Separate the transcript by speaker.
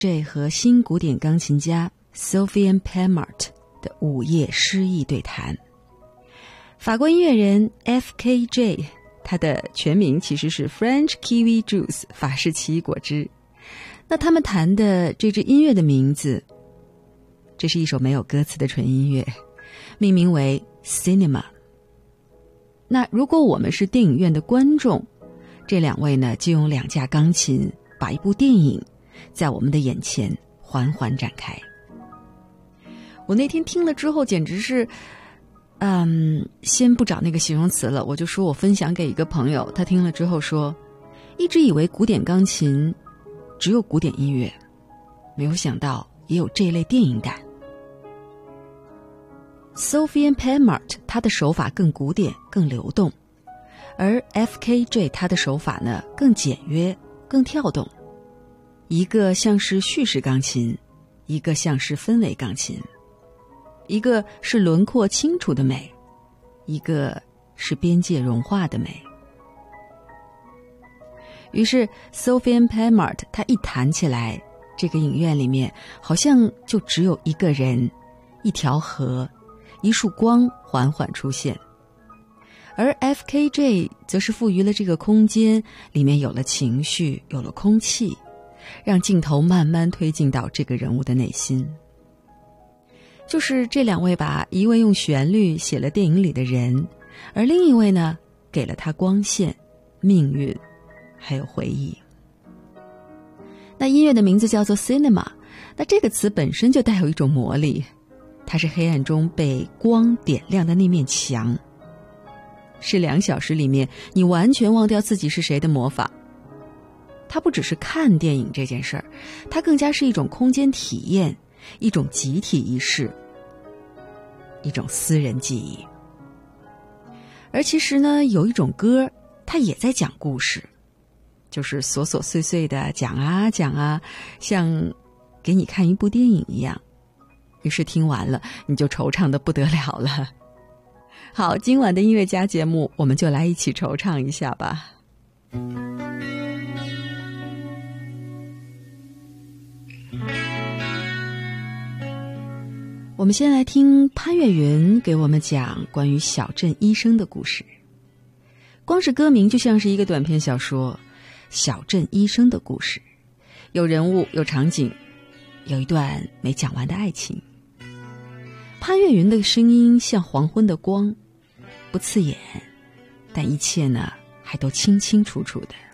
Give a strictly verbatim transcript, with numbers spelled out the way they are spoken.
Speaker 1: 这和新古典钢琴家 Sofiane Pamart 的午夜诗意对谈。法国音乐人 F K J， 他的全名其实是 French Kiwi Juice 法式奇异果汁。那他们弹的这支音乐的名字，这是一首没有歌词的纯音乐，命名为 Cinema。 那如果我们是电影院的观众，这两位呢就用两架钢琴把一部电影在我们的眼前缓缓展开。我那天听了之后简直是嗯，先不找那个形容词了，我就说我分享给一个朋友，他听了之后说，一直以为古典钢琴只有古典音乐，没有想到也有这一类电影感。Sofiane Pamart 他的手法更古典更流动，而 F K J 他的手法呢更简约更跳动，一个像是叙事钢琴，一个像是氛围钢琴，一个是轮廓清楚的美，一个是边界融化的美。于是 Sofiane Pamart 他一弹起来，这个影院里面好像就只有一个人，一条河，一束光缓缓出现。而 F K J 则是赋予了这个空间，里面有了情绪，有了空气，让镜头慢慢推进到这个人物的内心。就是这两位把一位用旋律写了电影里的人，而另一位呢给了他光线、命运还有回忆。那音乐的名字叫做 Cinema， 那这个词本身就带有一种魔力，它是黑暗中被光点亮的那面墙，是两小时里面你完全忘掉自己是谁的魔法。它不只是看电影这件事儿，它更加是一种空间体验，一种集体仪式，一种私人记忆。而其实呢，有一种歌它也在讲故事，就是琐琐碎碎的讲啊讲啊，像给你看一部电影一样，于是听完了你就惆怅得不得了了。好，今晚的音乐家节目我们就来一起惆怅一下吧。我们先来听潘越云给我们讲关于小镇医生的故事。光是歌名就像是一个短篇小说，小镇医生的故事，有人物有场景，有一段没讲完的爱情。潘越云的声音像黄昏的光，不刺眼，但一切呢还都清清楚楚的。